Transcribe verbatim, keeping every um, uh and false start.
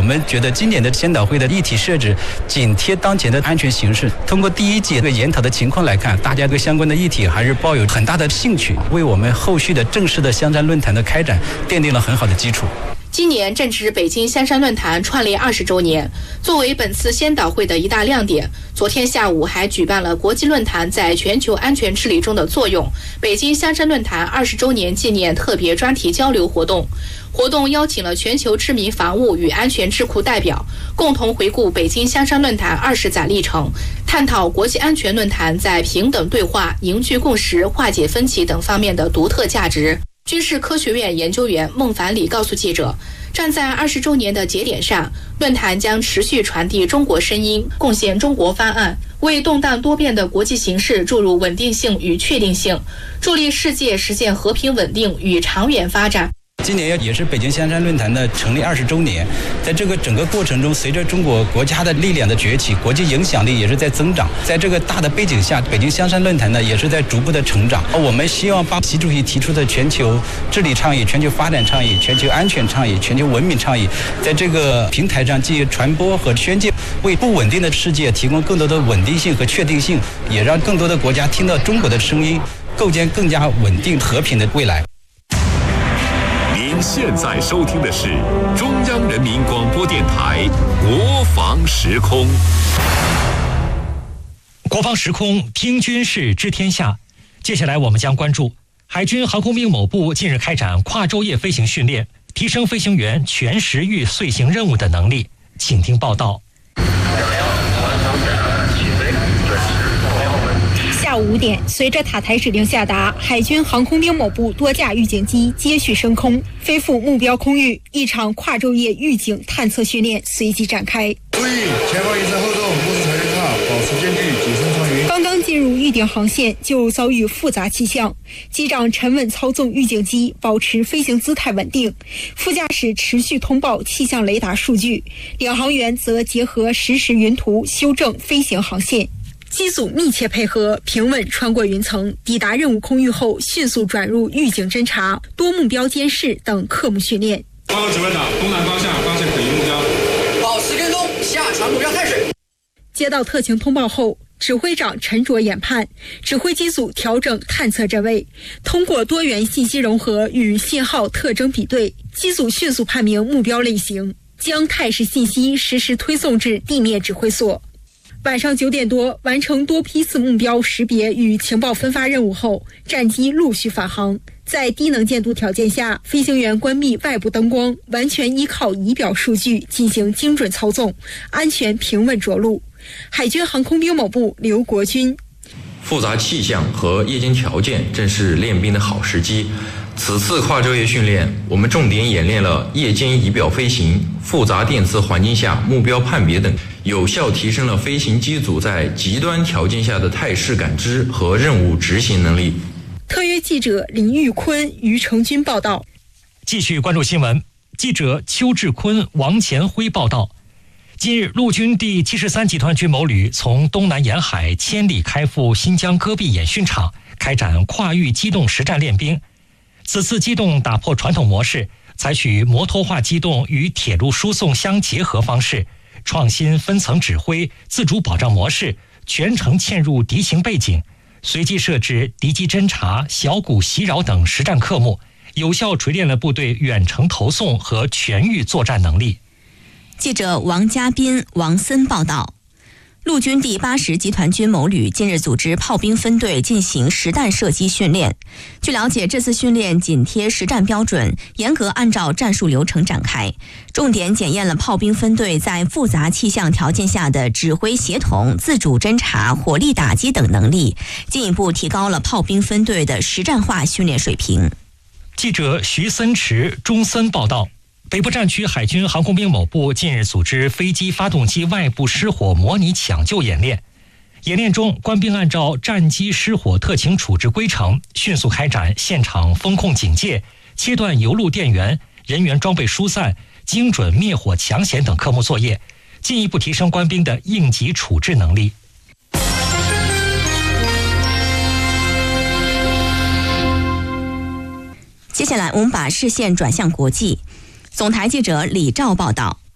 们觉得今年的先导会的议题设置紧贴当前的安全形势。通过第一届的研讨的情况来看，大家对相关的议题还是抱有很大的兴趣，为我们后续的正式的香山论坛的开展奠定了很好的基础。 今年正值北京香山论坛创立二十周年，作为本次先导会的一大亮点，昨天下午还举办了国际论坛在全球安全治理中的作用北京香山论坛二十周年纪念特别专题交流活动。活动邀请了全球知名防务与安全智库代表，共同回顾北京香山论坛二十载历程，探讨国际安全论坛在平等对话、凝聚共识、化解分歧等方面的独特价值。军事科学院研究员孟凡礼告诉记者，站在二十周年的节点上，论坛将持续传递中国声音，贡献中国方案，为动荡多变的国际形势注入稳定性与确定性，助力世界实现和平稳定与长远发展。 今年也是北京香山论坛的成立二十周年，在这个整个过程中，随着中国国家的力量的崛起，国际影响力也是在增长。在这个大的背景下，北京香山论坛呢也是在逐步的成长。我们希望把习主席提出的全球治理倡议、全球发展倡议、全球安全倡议、全球文明倡议，在这个平台上继续传播和宣介，为不稳定的世界提供更多的稳定性和确定性，也让更多的国家听到中国的声音，构建更加稳定和平的未来。 您现在收听的是中央人民广播电台国防时空。 国防时空，听军事知天下。接下来我们将关注海军航空兵某部近日开展跨昼夜飞行训练，提升飞行员全时域遂行任务的能力。请听报道。 下午五点，随着塔台指令下达，海军航空兵某部多架预警机接续升空，飞赴目标空域，一场跨昼夜预警探测训练随即展开。 注意，前方仪车后动，目视条件差，保持间距，谨慎穿云。 刚刚进入预定航线，就遭遇复杂气象。机长沉稳操纵预警机，保持飞行姿态稳定；副驾驶持续通报气象雷达数据，领航员则结合实时云图修正飞行航线。机组密切配合，平稳穿过云层，抵达任务空域后，迅速转入预警侦察、多目标监视等科目训练。 报告指挥长，东南方向发现可疑目标， 保持跟踪，下传目标态势。 接到特情通报后，指挥长沉着研判，指挥机组调整探测阵位，通过多元信息融合与信号特征比对，机组迅速判明目标类型，将态势信息实时推送至地面指挥所。晚上九点多，完成多批次目标识别与情报分发任务后，战机陆续返航。在低能见度条件下，飞行员关闭外部灯光，完全依靠仪表数据进行精准操纵，安全平稳着陆。海军航空兵某部刘国军： 复杂气象和夜间条件正是练兵的好时机。此次跨昼夜训练，我们重点演练了夜间仪表飞行、复杂电磁环境下目标判别等，有效提升了飞行机组在极端条件下的态势感知和任务执行能力。 特约记者林玉坤、于成军报道。 继续关注新闻，记者邱志坤、王前辉报道。近日，陆军第七十三集团军某旅从东南沿海千里开赴新疆戈壁演训场，开展跨域机动实战练兵。此次机动打破传统模式，采取摩托化机动与铁路输送相结合方式，创新分层指挥、自主保障模式，全程嵌入敌情背景，随机设置敌机侦察、小股袭扰等实战科目，有效锤炼了部队远程投送和全域作战能力。 记者王家斌、王森报道。陆军第八十集团军某旅近日组织炮兵分队进行实弹射击训练。据了解，这次训练紧贴实战标准，严格按照战术流程展开，重点检验了炮兵分队在复杂气象条件下的指挥协同、自主侦察、火力打击等能力，进一步提高了炮兵分队的实战化训练水平。 记者徐森池、钟森报道。北部战区海军航空兵某部近日组织飞机发动机外部失火模拟抢救演练。演练中，官兵按照战机失火特情处置规程，迅速开展现场风控警戒、切断油路电源、人员装备疏散、精准灭火抢险等科目作业，进一步提升官兵的应急处置能力。 接下来，我们把视线转向国际。总台记者李兆报道。